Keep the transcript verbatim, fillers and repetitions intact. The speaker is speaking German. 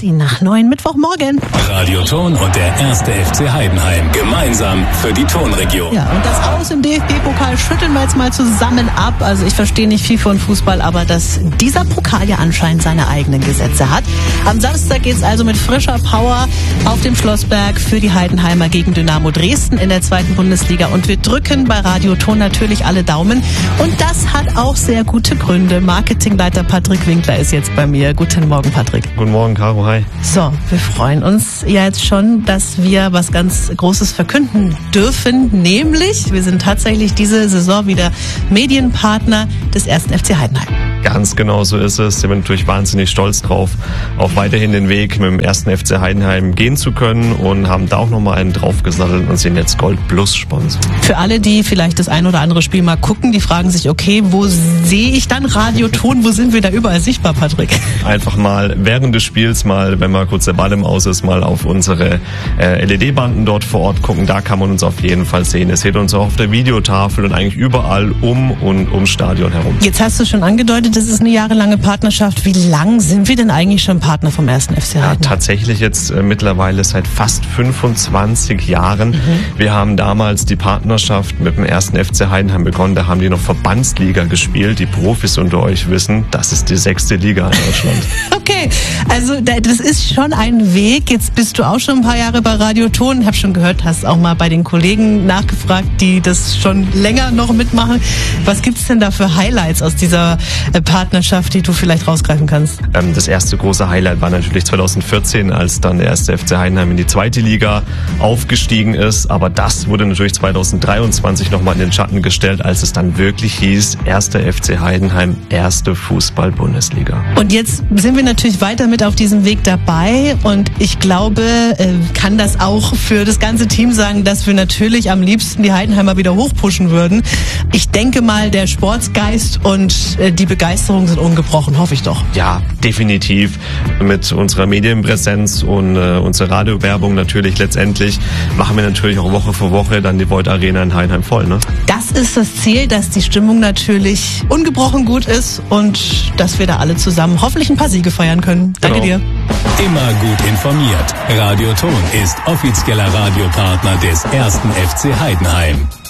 zehn nach neun, Mittwochmorgen. Radio Ton und der erste F C Heidenheim. Gemeinsam für die Tonregion. Ja, und das Aus im D F B-Pokal schütteln wir jetzt mal zusammen ab. Also ich verstehe nicht viel von Fußball, aber dass dieser Pokal ja anscheinend seine eigenen Gesetze hat. Am Samstag geht's also mit frischer Power auf dem Schlossberg für die Heidenheimer gegen Dynamo Dresden in der zweiten Bundesliga. Und wir drücken bei Radio Ton natürlich alle Daumen. Und das hat auch sehr gute Gründe. Marketingleiter Patrick Winkler ist jetzt bei mir. Guten Morgen, Patrick. Guten Morgen, Caro, hi. So, wir freuen uns ja jetzt schon, dass wir was ganz Großes verkünden dürfen. Nämlich, wir sind tatsächlich diese Saison wieder Medienpartner des ersten F C Heidenheim. Ganz genau so ist es. Wir sind natürlich wahnsinnig stolz drauf, auch weiterhin den Weg mit dem ersten F C Heidenheim gehen zu können und haben da auch nochmal einen draufgesattelt und sind jetzt Gold Plus Sponsor. Für alle, die vielleicht das ein oder andere Spiel mal gucken, die fragen sich, okay, wo sehe ich dann Radio Ton? Wo sind wir da überall sichtbar, Patrick? Einfach mal während des Spiels mal, wenn mal kurz der Ball im Aus ist, mal auf unsere äh, L E D-Banden dort vor Ort gucken. Da kann man uns auf jeden Fall sehen. Ihr seht uns auch auf der Videotafel und eigentlich überall um und ums Stadion herum. Jetzt hast du schon angedeutet, das ist eine jahrelange Partnerschaft. Wie lang sind wir denn eigentlich schon Partner vom ersten F C Heidenheim? Ja, tatsächlich jetzt äh, mittlerweile seit fast fünfundzwanzig Jahren. Mhm. Wir haben damals die Partnerschaft mit dem ersten F C Heidenheim begonnen. Da haben die noch Verbandsliga gespielt. Die Profis unter euch wissen, das ist die sechste Liga in Deutschland. Okay, also das ist schon ein Weg. Jetzt bist du auch schon ein paar Jahre bei Radio Ton. Ich habe schon gehört, hast auch mal bei den Kollegen nachgefragt, die das schon länger noch mitmachen. Was gibt's denn da für Highlights aus dieser Partnerschaft, die du vielleicht rausgreifen kannst? Ähm, das erste große Highlight war natürlich zweitausendvierzehn, als dann der erste F C Heidenheim in die zweite Liga aufgestiegen ist. Aber das wurde natürlich zweitausenddreiundzwanzig nochmal in den Schatten gestellt, als es dann wirklich hieß, erster F C Heidenheim, erste Fußball-Bundesliga. Und jetzt sind wir natürlich weiter mit auf diesem Weg dabei und ich glaube, äh, kann das auch für das ganze Team sagen, dass wir natürlich am liebsten die Heidenheimer wieder hochpushen würden. Ich denke mal, der Sportsgeist und äh, die Begeisterung sind ungebrochen, hoffe ich doch. Ja, definitiv. Mit unserer Medienpräsenz und äh, unserer Radiowerbung natürlich letztendlich machen wir natürlich auch Woche für Woche dann die Voith Arena in Heidenheim voll, ne? Das ist das Ziel, dass die Stimmung natürlich ungebrochen gut ist und dass wir da alle zusammen hoffentlich ein paar Siege feiern können. Danke genau. dir. Immer gut informiert. Radio Ton ist offizieller Radiopartner des ersten F C Heidenheim.